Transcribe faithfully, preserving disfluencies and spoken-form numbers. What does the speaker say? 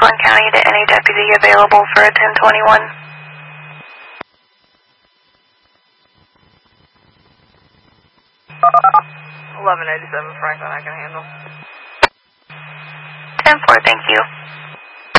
Glenn County to any deputy available for a ten twenty-one. eleven eighty-seven Franklin, I can handle. ten four, thank you.